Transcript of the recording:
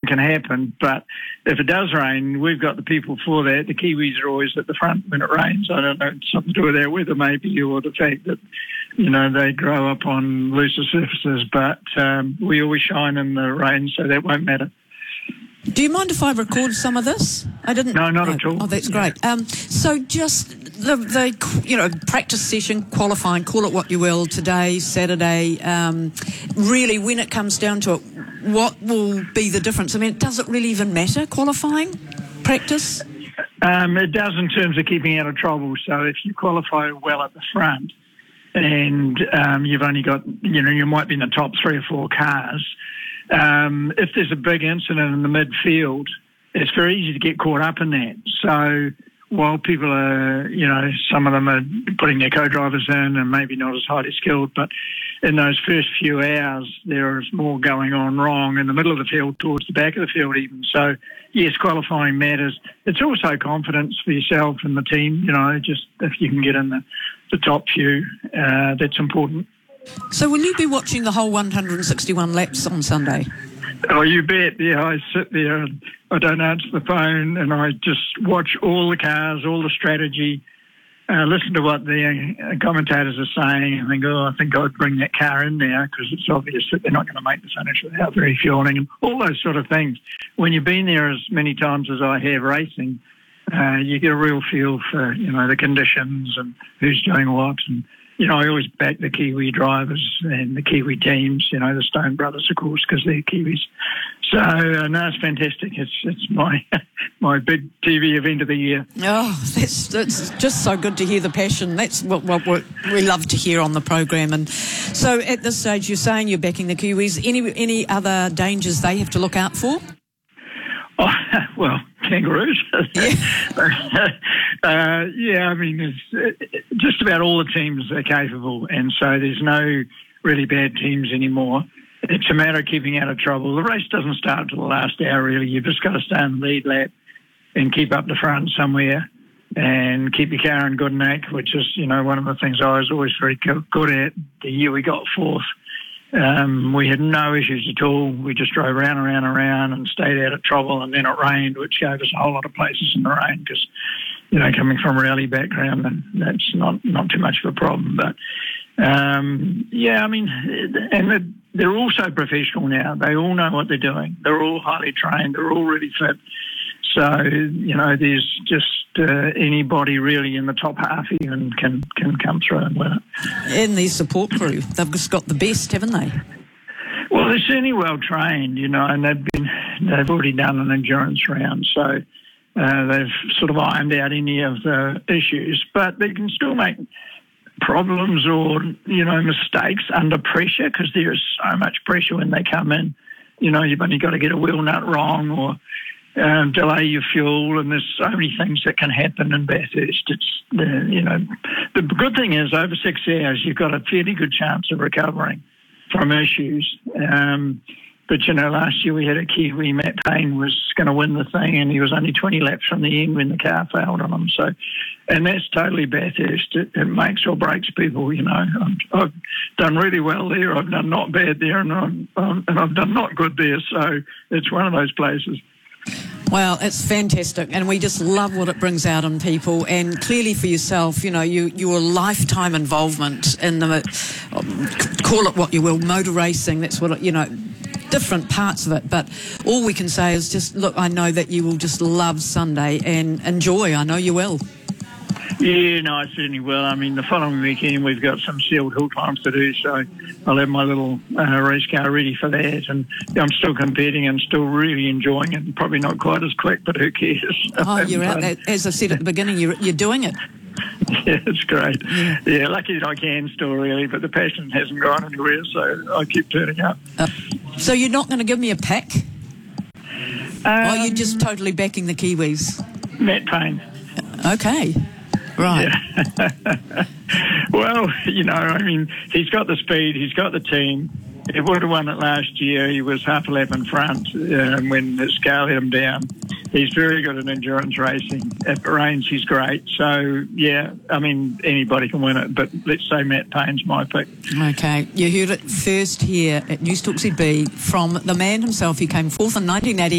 can happen. But if it does rain, we've got the people for that. The Kiwis are always at the front when it rains. I don't know, it's something to do with our weather maybe, or the fact that, they grow up on looser surfaces. But we always shine in the rain, so that won't matter. Do you mind if I record some of this? I didn't. No, not at all. Oh, that's great. So just the practice session, qualifying, call it what you will, today, Saturday. Really, when it comes down to it, what will be the difference? I mean, does it really even matter, qualifying, practice? It does in terms of keeping out of trouble. So if you qualify well at the front and you've only got, you might be in the top 3 or 4 cars, if there's a big incident in the midfield, it's very easy to get caught up in that. So while people are, some of them are putting their co-drivers in and maybe not as highly skilled, but in those first few hours, there is more going on wrong in the middle of the field towards the back of the field even. So, yes, qualifying matters. It's also confidence for yourself and the team, just if you can get in the top few, that's important. So will you be watching the whole 161 laps on Sunday? Oh, you bet. Yeah, I sit there and I don't answer the phone and I just watch all the cars, all the strategy, listen to what the commentators are saying and think, I think I'd bring that car in there because it's obvious that they're not going to make the finish without refueling and all those sort of things. When you've been there as many times as I have racing, you get a real feel for, the conditions and who's doing what. And I always back the Kiwi drivers and the Kiwi teams, the Stone Brothers, of course, because they're Kiwis. So, no, it's fantastic. It's my my big TV event of the year. Oh, that's just so good to hear the passion. That's what we love to hear on the program. And so at this stage, you're saying you're backing the Kiwis. Any other dangers they have to look out for? Oh, well, kangaroos. Yeah. I mean, it's just about all the teams are capable, and so there's no really bad teams anymore. It's a matter of keeping out of trouble. The race doesn't start till the last hour, really. You've just got to stay in the lead lap and keep up the front somewhere and keep your car in good nick, which is, one of the things I was always very good at. The year we got 4th, we had no issues at all. We just drove around and stayed out of trouble, and then it rained, which gave us a whole lot of places in the rain because, coming from a rally background, that's not too much of a problem. But, they're also professional now. They all know what they're doing. They're all highly trained. They're all really fit. So, there's just anybody really in the top half even can come through and win it. And the support crew, they've just got the best, haven't they? Well, they're certainly well trained, and they've already done an endurance round, so they've sort of ironed out any of the issues, but they can still make problems or, mistakes under pressure because there is so much pressure when they come in. You've only got to get a wheel nut wrong or delay your fuel, and there's so many things that can happen in Bathurst. It's, the good thing is over 6 hours, you've got a fairly good chance of recovering from issues. But, last year we had a Kiwi, Matt Payne, was going to win the thing, and he was only 20 laps from the end when the car failed on him. So, and that's totally Bathurst. It makes or breaks people, I've done really well there, I've done not bad there, and I've done not good there. So it's one of those places. Well, it's fantastic, and we just love what it brings out in people. And clearly for yourself, your lifetime involvement in the, call it what you will, motor racing, that's what, different parts of it. But all we can say is just, look, I know that you will just love Sunday and enjoy. I know you will. Yeah, no, I certainly will. I mean, the following weekend we've got some sealed hill climbs to do, so I'll have my little race car ready for that. And I'm still competing and still really enjoying it. Probably not quite as quick, but who cares? Oh, you're out there. As I said at the beginning, you're doing it. Yeah, it's great. Yeah, lucky that I can still, really, but the passion hasn't gone anywhere, so I keep turning up. So you're not going to give me a pack? Or you're just totally backing the Kiwis? Matt Payne. Okay. Right. Yeah. Well, he's got the speed, he's got the team. He would have won it last year. He was half a lap in front when the scale let him down. He's very good at endurance racing. If it rains, he's great. So, yeah, anybody can win it, but let's say Matt Payne's my pick. Okay. You heard it first here at Newstalk ZB from the man himself. He came 4th in 1980.